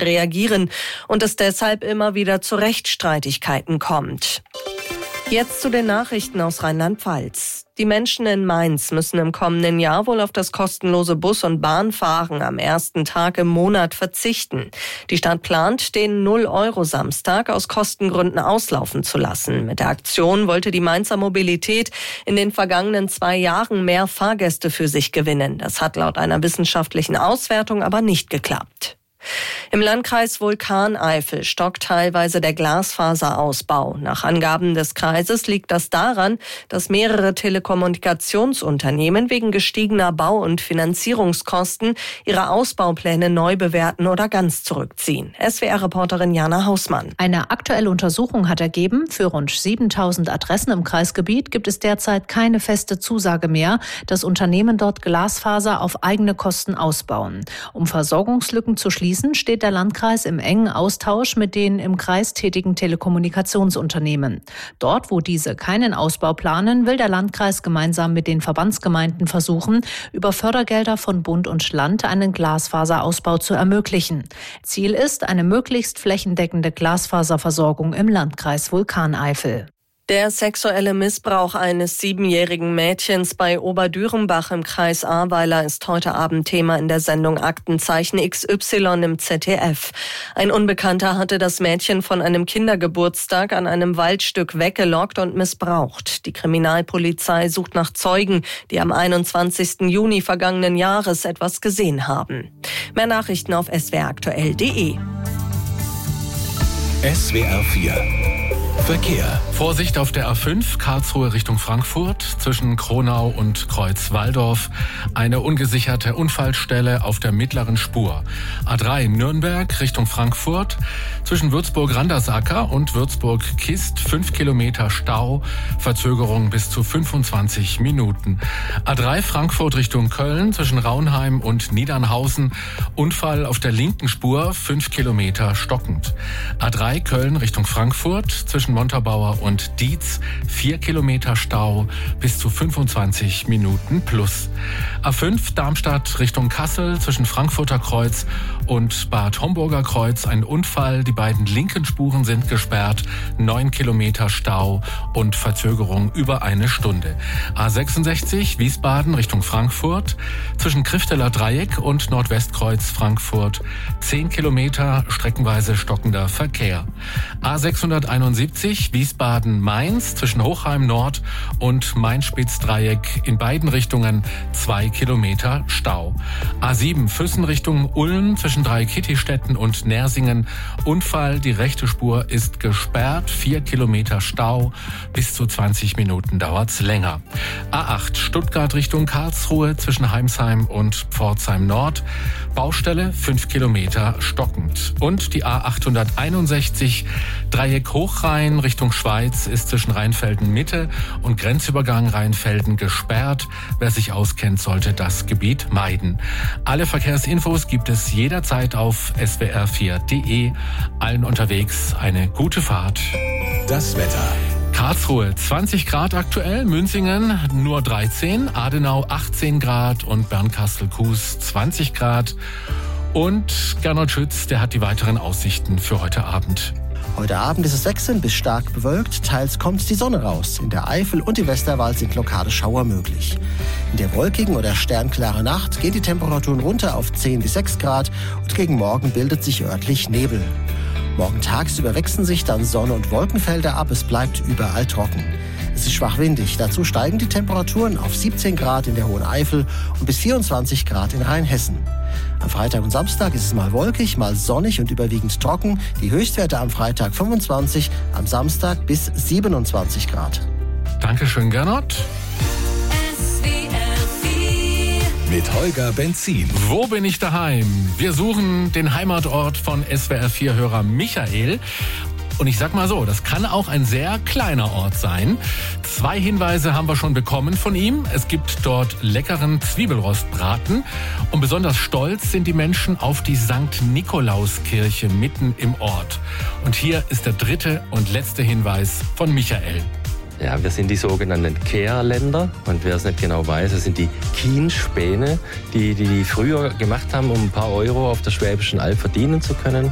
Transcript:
reagieren und es deshalb immer wieder zu Rechtsstreitigkeiten kommt. Jetzt zu den Nachrichten aus Rheinland-Pfalz. Die Menschen in Mainz müssen im kommenden Jahr wohl auf das kostenlose Bus- und Bahnfahren am ersten Tag im Monat verzichten. Die Stadt plant, den 0-Euro-Samstag aus Kostengründen auslaufen zu lassen. Mit der Aktion wollte die Mainzer Mobilität in den vergangenen 2 Jahren mehr Fahrgäste für sich gewinnen. Das hat laut einer wissenschaftlichen Auswertung aber nicht geklappt. Im Landkreis Vulkaneifel stockt teilweise der Glasfaserausbau. Nach Angaben des Kreises liegt das daran, dass mehrere Telekommunikationsunternehmen wegen gestiegener Bau- und Finanzierungskosten ihre Ausbaupläne neu bewerten oder ganz zurückziehen. SWR-Reporterin Jana Hausmann. Eine aktuelle Untersuchung hat ergeben, für rund 7.000 Adressen im Kreisgebiet gibt es derzeit keine feste Zusage mehr, dass Unternehmen dort Glasfaser auf eigene Kosten ausbauen. Um Versorgungslücken zu schließen, steht der Landkreis im engen Austausch mit den im Kreis tätigen Telekommunikationsunternehmen. Dort, wo diese keinen Ausbau planen, will der Landkreis gemeinsam mit den Verbandsgemeinden versuchen, über Fördergelder von Bund und Land einen Glasfaserausbau zu ermöglichen. Ziel ist eine möglichst flächendeckende Glasfaserversorgung im Landkreis Vulkaneifel. Der sexuelle Missbrauch eines 7-jährigen Mädchens bei Oberdürenbach im Kreis Ahrweiler ist heute Abend Thema in der Sendung Aktenzeichen XY im ZDF. Ein Unbekannter hatte das Mädchen von einem Kindergeburtstag an einem Waldstück weggelockt und missbraucht. Die Kriminalpolizei sucht nach Zeugen, die am 21. Juni vergangenen Jahres etwas gesehen haben. Mehr Nachrichten auf swraktuell.de. SWR 4 Verkehr. Vorsicht auf der A5 Karlsruhe Richtung Frankfurt zwischen Kronau und Kreuz-Walldorf. Eine ungesicherte Unfallstelle auf der mittleren Spur. A3 Nürnberg Richtung Frankfurt zwischen Würzburg-Randersacker und Würzburg-Kist 5 Kilometer Stau. Verzögerung bis zu 25 Minuten. A3 Frankfurt Richtung Köln zwischen Raunheim und Niedernhausen. Unfall auf der linken Spur 5 Kilometer stockend. A3 Köln Richtung Frankfurt zwischen Montabaur und Dietz 4 Kilometer Stau bis zu 25 Minuten plus. A5 Darmstadt Richtung Kassel zwischen Frankfurter Kreuz und Bad Homburger Kreuz ein Unfall. Die beiden linken Spuren sind gesperrt. 9 Kilometer Stau und Verzögerung über 1 Stunde. A66 Wiesbaden Richtung Frankfurt zwischen Krifteler Dreieck und Nordwestkreuz Frankfurt 10 Kilometer streckenweise stockender Verkehr. A671 Wiesbaden-Mainz zwischen Hochheim Nord und Main-Spitz-Dreieck in beiden Richtungen 2 Kilometer Stau. A7 Füssen Richtung Ulm zwischen Dreieck-Kittistetten und Nersingen. Unfall, die rechte Spur ist gesperrt, 4 Kilometer Stau, bis zu 20 Minuten dauert's länger. A8 Stuttgart Richtung Karlsruhe zwischen Heimsheim und Pforzheim Nord. Baustelle 5 Kilometer stockend. Und die A861 Dreieck Hochrhein Richtung Schweiz ist zwischen Rheinfelden Mitte und Grenzübergang Rheinfelden gesperrt. Wer sich auskennt, sollte das Gebiet meiden. Alle Verkehrsinfos gibt es jederzeit auf swr4.de. Allen unterwegs eine gute Fahrt. Das Wetter. Karlsruhe 20 Grad aktuell, Münzingen nur 13, Adenau 18 Grad und Bernkastel-Kues 20 Grad. Und Gernot Schütz, der hat die weiteren Aussichten für heute Abend. Heute Abend ist es wechselnd bis stark bewölkt. Teils kommt die Sonne raus. In der Eifel und im Westerwald sind lokale Schauer möglich. In der wolkigen oder sternklaren Nacht gehen die Temperaturen runter auf 10 bis 6 Grad und gegen Morgen bildet sich örtlich Nebel. Morgen tagsüber wechseln sich dann Sonne- und Wolkenfelder ab. Es bleibt überall trocken. Es ist schwach windig. Dazu steigen die Temperaturen auf 17 Grad in der Hohen Eifel und bis 24 Grad in Rheinhessen. Am Freitag und Samstag ist es mal wolkig, mal sonnig und überwiegend trocken. Die Höchstwerte am Freitag 25, am Samstag bis 27 Grad. Dankeschön, Gernot. Mit Holger Benzin. Wo bin ich daheim? Wir suchen den Heimatort von SWR4-Hörer Michael. Und ich sag mal so, das kann auch ein sehr kleiner Ort sein. 2 Hinweise haben wir schon bekommen von ihm. Es gibt dort leckeren Zwiebelrostbraten. Und besonders stolz sind die Menschen auf die St. Nikolauskirche mitten im Ort. Und hier ist der 3. und letzte Hinweis von Michael. Ja, wir sind die sogenannten Kehrländer und wer es nicht genau weiß, das sind die Kienspäne, die früher gemacht haben, um ein paar Euro auf der Schwäbischen Alb verdienen zu können.